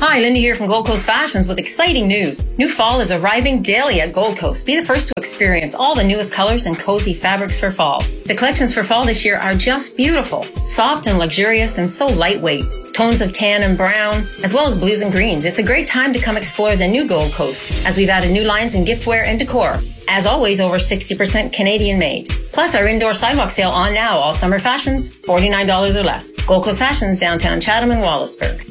Hi, Linda here from Gold Coast Fashions with exciting news. New fall is arriving daily at Gold Coast. Be the first to experience all the newest colors and cozy fabrics for fall. The collections for fall this year are just beautiful. Soft and luxurious and so lightweight. Tones of tan and brown, as well as blues and greens. It's a great time to come explore the new Gold Coast, as we've added new lines in giftware and decor. As always, over 60% Canadian made. Plus, our indoor sidewalk sale on now. All summer fashions, $49 or less. Gold Coast Fashions, downtown Chatham and Wallaceburg.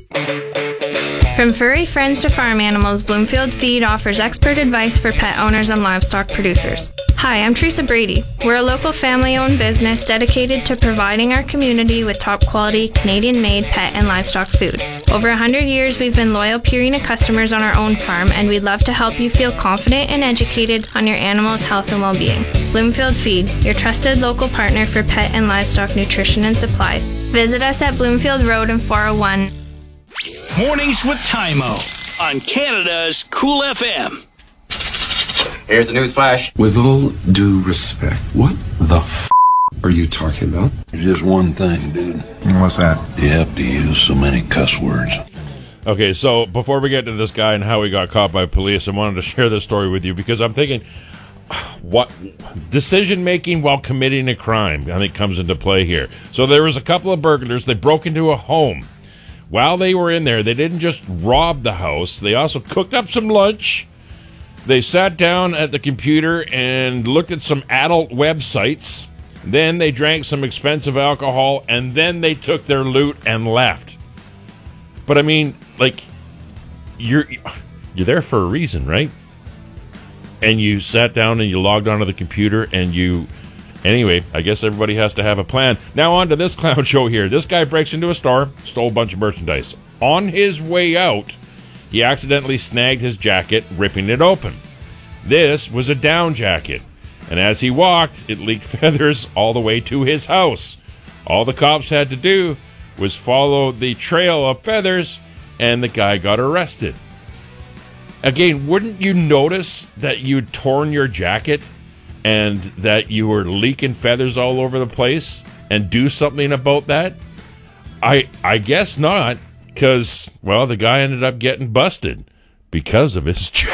From furry friends to farm animals, Bloomfield Feed offers expert advice for pet owners and livestock producers. Hi, I'm Teresa Brady. We're a local family-owned business dedicated to providing our community with top-quality, Canadian-made pet and livestock food. Over 100 years, we've been loyal Purina customers on our own farm, and we'd love to help you feel confident and educated on your animal's health and well-being. Bloomfield Feed, your trusted local partner for pet and livestock nutrition and supplies. Visit us at Bloomfield Road and 401. Mornings with Tymo on Canada's Cool FM. Here's a news flash. With all due respect, what the are you talking about? Just one thing, dude. What's that? You have to use so many cuss words. Okay, so before we get to this guy and how he got caught by police, I wanted to share this story with you because I'm thinking, what decision making while committing a crime, I think, comes into play here. So there was a couple of burglars. They broke into a home. While they were in there, they didn't just rob the house. They also cooked up some lunch. They sat down at the computer and looked at some adult websites. Then they drank some expensive alcohol, and then they took their loot and left. But I mean, like, you're there for a reason, right? And you sat down and you logged onto the computer and you... Anyway, I guess everybody has to have a plan. Now on to this clown show here. This guy breaks into a store, stole a bunch of merchandise. On his way out, he accidentally snagged his jacket, ripping it open. This was a down jacket, and as he walked, it leaked feathers all the way to his house. All the cops had to do was follow the trail of feathers, and the guy got arrested. Again, wouldn't you notice that you'd torn your jacket and that you were leaking feathers all over the place and do something about that? I guess not, because, well, the guy ended up getting busted because of his jacket.